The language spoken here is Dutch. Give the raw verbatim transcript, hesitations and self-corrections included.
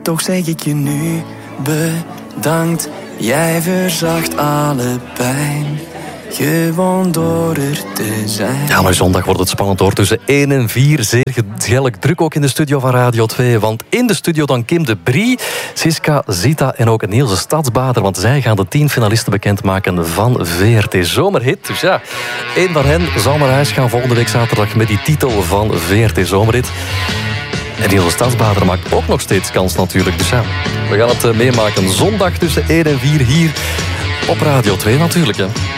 Toch zeg ik je nu bedankt. Jij verzacht alle pijn. Gewoon door er te zijn. Ja, maar zondag wordt het spannend hoor. Tussen één en vier. Zeer gezellig druk ook in de studio van Radio twee. Want in de studio dan Kim de Brie, Siska, Zita en ook Niels de Stadsbader. Want zij gaan de tien finalisten bekendmaken van V R T Zomerhit. Dus ja, één van hen zal naar huis gaan volgende week zaterdag met die titel van V R T Zomerhit. En Niels de Stadsbader maakt ook nog steeds kans natuurlijk. Dus ja, we gaan het meemaken zondag tussen één en vier hier op Radio twee natuurlijk. Hè.